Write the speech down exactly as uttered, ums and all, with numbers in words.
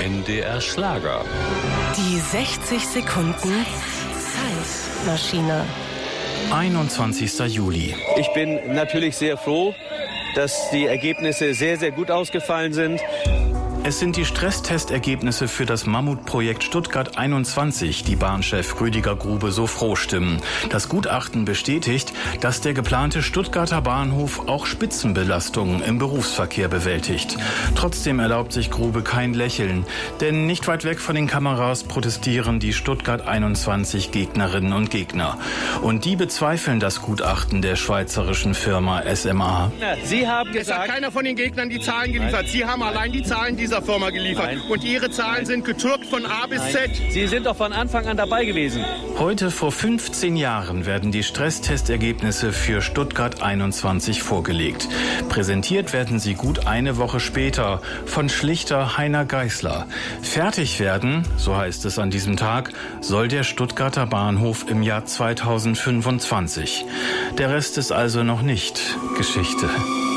N D R Schlager. Die sechzig Sekunden Zeitmaschine. einundzwanzigster Juli. Ich bin natürlich sehr froh, dass die Ergebnisse sehr, sehr gut ausgefallen sind. Es sind die Stresstestergebnisse für das Mammutprojekt Stuttgart einundzwanzig, die Bahnchef Rüdiger Grube so froh stimmen. Das Gutachten bestätigt, dass der geplante Stuttgarter Bahnhof auch Spitzenbelastungen im Berufsverkehr bewältigt. Trotzdem erlaubt sich Grube kein Lächeln, denn nicht weit weg von den Kameras protestieren die Stuttgart einundzwanzig Gegnerinnen und Gegner. Und die bezweifeln das Gutachten der schweizerischen Firma S M A. Sie haben gesagt, es hat keiner von den Gegnern die Zahlen geliefert. Sie haben allein die Zahlen dieser Firma geliefert. Nein. Und Ihre Zahlen Nein. sind getürkt von A bis Z. Sie sind doch von Anfang an dabei gewesen. Heute vor fünfzehn Jahren werden die Stresstestergebnisse für Stuttgart einundzwanzig vorgelegt. Präsentiert werden sie gut eine Woche später von Schlichter Heiner Geißler. Fertig werden, so heißt es an diesem Tag, soll der Stuttgarter Bahnhof im Jahr zweitausendfünfundzwanzig. Der Rest ist also noch nicht Geschichte.